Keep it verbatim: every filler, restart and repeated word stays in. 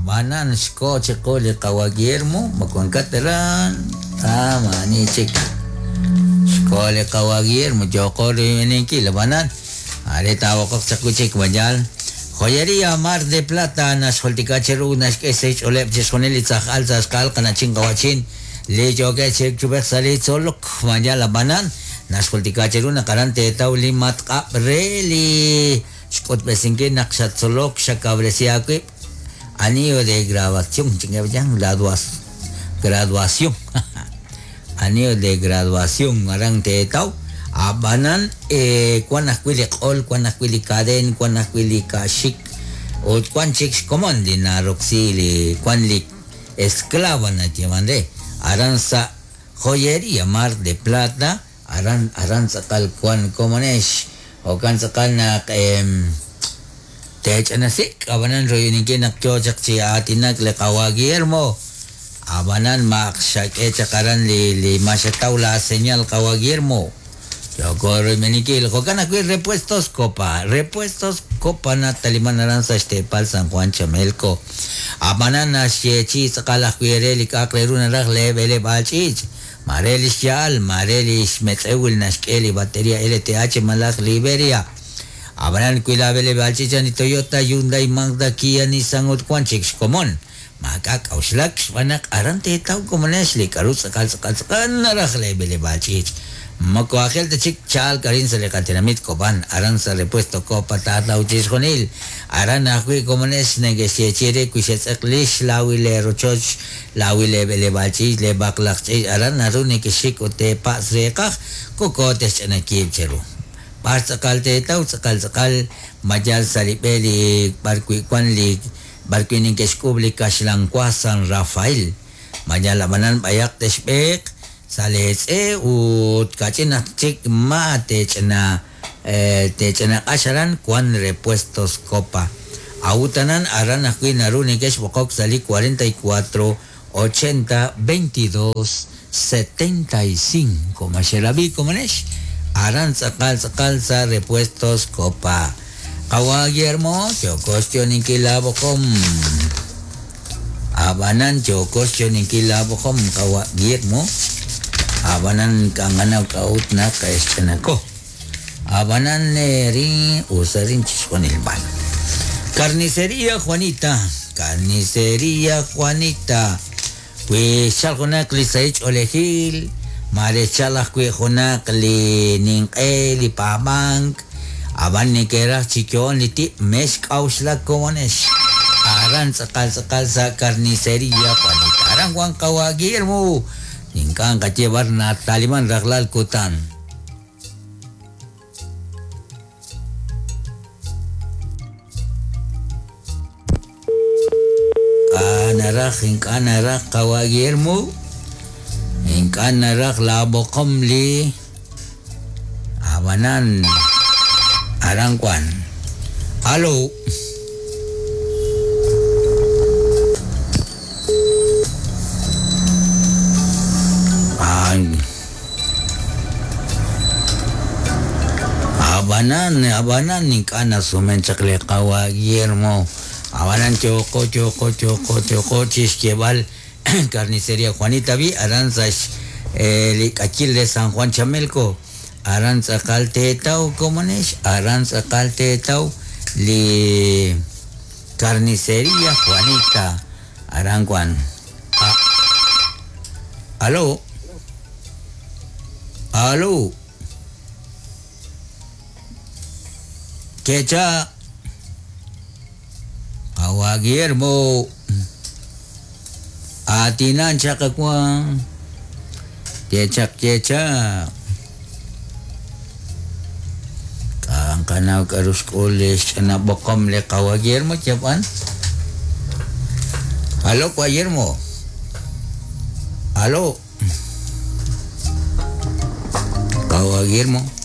Abanan sko cheko le Kawagiermo, Makuankataran, Amani chek. Sko le Kawagiermo, Jokori Meniki, Labanan, Areta Wakok Sakuchik Bajal. Joyería Mar de Plata, Nas Holtikacheru, Nas Kesech, Olep, Jesonelitza, Alzas, Kalkana Chingawachin, Le Joke Chek Chubek Salit Solok, Majala Banan, Nas Holtikacheru, Nakarante Tauli Mat Reli, Scott Besinke, Nakshat Solok, Shakabresiake. Anillo de graduación, graduación, anillo de graduación, arante tau, abanan, eh, cuan asquili ol, cuan asquili caden, cuan asquili kashik, o cuan chicks comandi na roxili, cuan li esclava na chimande, aranza joyería Mar de Plata, aran, aranza cal cuan comonesh, o canza cal na, eh, Tech anasik, abanan royunikin nakchojak si atinak le Kawagiermo. Abanan maksak echakaran li li masyataw la señal Kawagiermo. Yo corro menikil ko kana kuy repuestos copa, repuestos copa na talimanaran sa Estepal San Juan Chamelco. Abanan na siechi sa kalah kuy reli kakleru na rak lebele balchich. Marelis yal, marelis metzewil na skeli bateria L T H malak Liberia. Abanan kuilabele balchichan ni Toyota, Hyundai, Mazda, Kia, Nissan, Utquanchix, Common. Makakauslak, Wanak, Arante, Tau, Comunesli, Karut, Sakal, Sakal, Sakal, Narajlebele balchich. Makuakel de Chic Chal, Karin Selecatinamit, Coban, Aran sa repuesto Copa, Tata, Uchis, Jonil, Aran, Ahui, Comunes, Negesiere, Quishetzaklish, Lawile, Rochoch, Lawile, Bele balchich, Le Baklak, Aran, Aruni, Kishik, Ote, Pas, Rekach, Kokotes, and a Kibcheru. Par sakal te tau sakal sakal majal salipeli barkuikwan li barkuining keskubli kaslang kwa San Rafael majal amanan bayak tespek salets e ut kachina chik ma te chena eh, te chena asharan kwan repuestos copa autanan aran akui naruni kes bokok sali cuarenta y cuatro ochenta veintidós setenta y cinco mashelabi komanesh Aran sakal sakal sa repuestos copa. Kawagiermo, chokostyo ni kilabokom. Abanan chokostyo ni kilabokom kawagiermo. Abanan kanganaw kaut na kaesyanako. Abanan neri usarin chiskonilban. Carnicería Juanita. Carnicería Juanita. Kwe shalkonak lisaich olehil. Marechalak kwe honak li ning e li pamang aban ni kera chikyon li ti mesh kauslak komonesh aran sakal sakal sa carnicería Juanita aran Juan Kawagiermo ningkang kacebar na taliman raklal kutan kanarak kanarak Kawagiermo Ingkan narak labokom li abanan arangkwan. Halo. An abanan abanan ingkan asumen cakle Kawagiermo. Abanan choko choko choko choko chiskebal. Carnicería Juanita vi aranzas eh, Cachil de San Juan Chamelco aranza calte tau comunes aranza calte tau li Carnicería Juanita aranguan ah. Aló aló Kecha Kawagiermo Atinan chakakwang Kecak kecak Kang kanaw karus kulis Kana bokom le Kawagiermo Ciapan Halo Kawagiermo Halo Kawagiermo